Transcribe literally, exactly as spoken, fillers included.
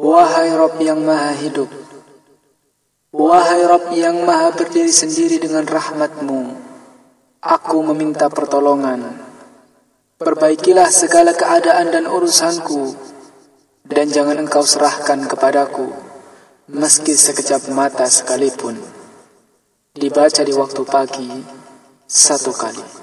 Wahai Rabb yang maha hidup, wahai Rabb yang maha berdiri sendiri dengan rahmat-Mu, aku meminta pertolongan. Perbaikilah segala keadaan dan urusanku, dan jangan Engkau serahkan kepadaku, meski sekejap mata sekalipun. Dibaca di waktu pagi satu kali.